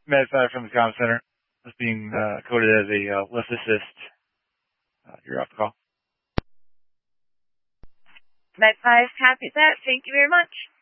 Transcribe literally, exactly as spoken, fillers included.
Med five from the comm center. That's being uh, coded as a uh, lift assist. Uh, you're off the call. Med five copies that. Thank you very much.